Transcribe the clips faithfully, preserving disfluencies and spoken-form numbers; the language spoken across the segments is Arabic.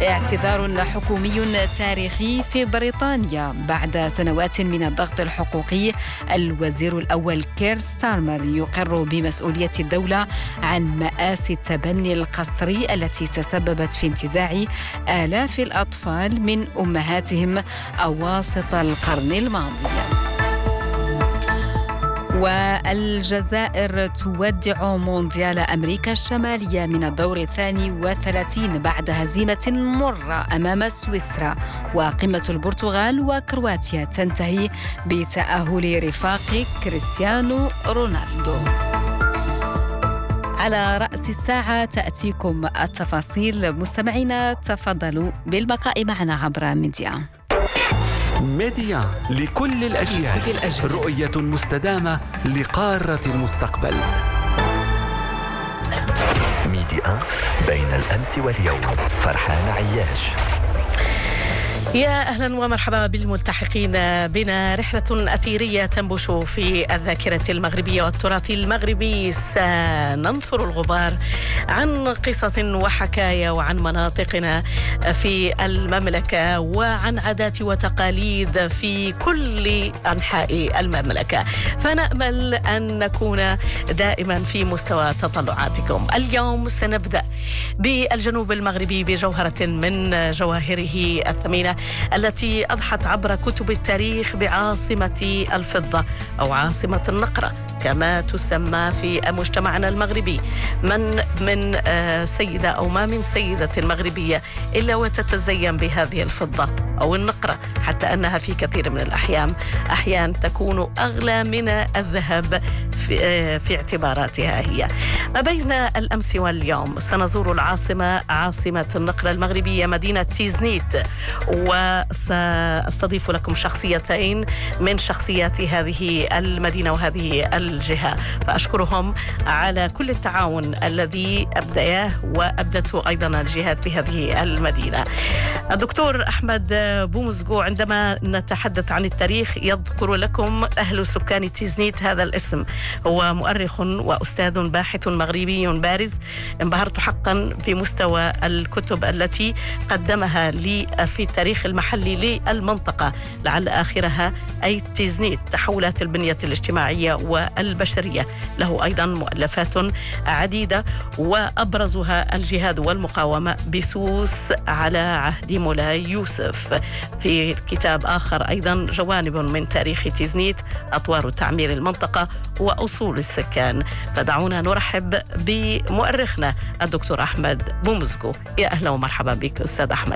اعتذار حكومي تاريخي في بريطانيا بعد سنوات من الضغط الحقوقي. الوزير الأول كير ستارمر يقر بمسؤولية الدولة عن مآسي التبني القسري التي تسببت في انتزاع آلاف الأطفال من أمهاتهم أواسط القرن الماضي. والجزائر تودع مونديال أمريكا الشمالية من الدور الثاني والثلاثين بعد هزيمة مرة أمام سويسرا. وقمة البرتغال وكرواتيا تنتهي بتأهل رفاق كريستيانو رونالدو. على رأس الساعة تأتيكم التفاصيل. مستمعينا تفضلوا بالبقاء معنا عبر ميديا. ميديا لكل الأجيال، رؤية مستدامة لقارة المستقبل. ميديا بين الأمس واليوم. فرحان عياش. يا أهلا ومرحبا بالملتحقين بنا. رحلة أثيرية تنبش في الذاكرة المغربية والتراث المغربي. سننثر الغبار عن قصص وحكايا وعن مناطقنا في المملكة وعن عادات وتقاليد في كل أنحاء المملكة، فنأمل أن نكون دائما في مستوى تطلعاتكم. اليوم سنبدأ بالجنوب المغربي بجوهرة من جواهره الثمينة التي أضحت عبر كتب التاريخ بعاصمة الفضة أو عاصمة النقرة كما تسمى في مجتمعنا المغربي. من من سيدة أو ما من سيدة مغربية إلا وتتزين بهذه الفضة أو النقرة، حتى أنها في كثير من الأحيان أحيان تكون أغلى من الذهب في, في اعتباراتها هي. ما بين الأمس واليوم سنزور العاصمة عاصمة النقرة المغربية مدينة تيزنيت، وسأستضيف لكم شخصيتين من شخصيات هذه المدينة وهذه الجهة، فأشكرهم على كل التعاون الذي أبدأه وأبدته أيضا الجهات بهذه المدينة. الدكتور أحمد بومزغو عندما نتحدث عن التاريخ يذكر لكم أهل سكان تيزنيت هذا الاسم. هو مؤرخ وأستاذ باحث مغربي بارز. انبهرت حقا بمستوى الكتب التي قدمها لي في التاريخ المحلي للمنطقة، لعل آخرها أي تيزنيت، تحولات البنية الاجتماعية والبشرية. له أيضا مؤلفات عديدة وأبرزها الجهاد والمقاومة بسوس على عهد مولاي يوسف. في كتاب آخر أيضا جوانب من تاريخ تيزنيت، أطوار تعمير المنطقة وأصول السكان. فدعونا نرحب بمؤرخنا الدكتور أحمد بومزغو. يا أهلا ومرحبا بك أستاذ أحمد.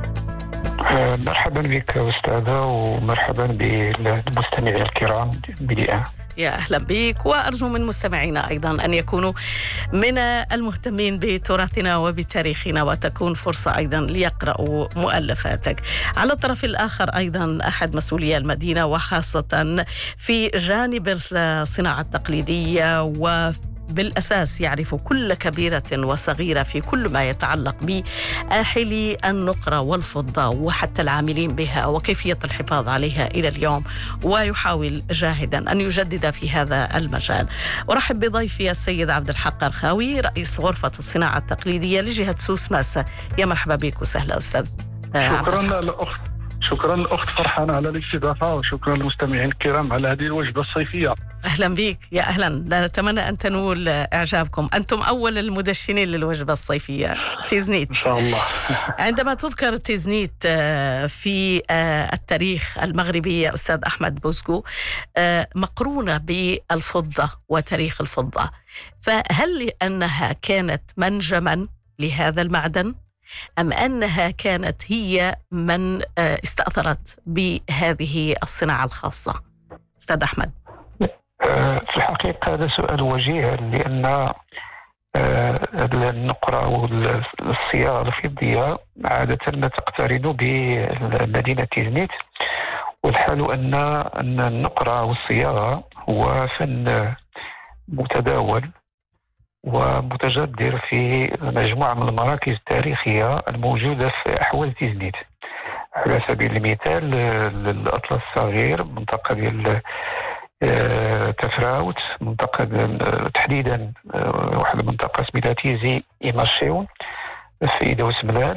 مرحبا بك أستاذة ومرحبا بالمستمعين الكرام بديئة. يا أهلا بك، وأرجو من مستمعينا أيضا أن يكونوا من المهتمين بتراثنا وبتاريخنا وتكون فرصة أيضا ليقرأوا مؤلفاتك. على الطرف الآخر أيضا أحد مسؤولي المدينة وخاصة في جانب الصناعة التقليدية و بالأساس يعرف كل كبيرة وصغيرة في كل ما يتعلق بآحل النقرة والفضة وحتى العاملين بها وكيفية الحفاظ عليها إلى اليوم، ويحاول جاهدا أن يجدد في هذا المجال. أرحب بضيفي السيد عبد الحق الرخاوي رئيس غرفة الصناعة التقليدية لجهة سوس ماسة. يا مرحبا بك وسهلا أستاذ. شكرا للأخت شكرا الأخت فرحان على الاستضافة، وشكرا للمستمعين الكرام على هذه الوجبة الصيفية. أهلا بك، يا أهلا. نتمنى أن تنول إعجابكم. أنتم أول المدشنين للوجبة الصيفية تيزنيت إن شاء الله. عندما تذكر تيزنيت في التاريخ المغربي يا أستاذ أحمد بومزغو مقرونة بالفضة وتاريخ الفضة، فهل أنها كانت منجما لهذا المعدن أم أنها كانت هي من استأثرت بهذه الصناعة الخاصة؟ أستاذ أحمد. في الحقيقة هذا سؤال وجيه، لأن النقرة والصياغة الفضية عادة ما تقترن بمدينة تيزنيت، والحال أن أن النقرة والصياغة هو فن متداول ومتجذر في مجموعة من المراكز التاريخية الموجودة في أحوال تيزنيت. على سبيل المثال الأطلس الصغير، منطقة ديال تفراوت، منطقة تحديدا واحد المنطقة سميتها تيزي إيماشيون في إيدا وسملال،